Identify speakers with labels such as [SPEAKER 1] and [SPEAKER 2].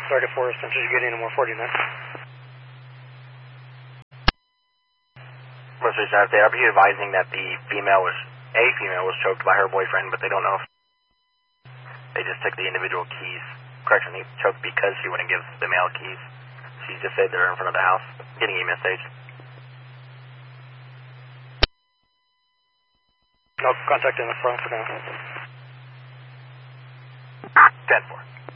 [SPEAKER 1] 34, since you're getting more 49.
[SPEAKER 2] Mercy staff, they are advising that a female was choked by her boyfriend, but they don't know if they just took the individual keys. Correction, he choked because she wouldn't give the male keys. She just said they're in front of the house, getting a message.
[SPEAKER 1] No contact in the front for now.
[SPEAKER 2] 10-4.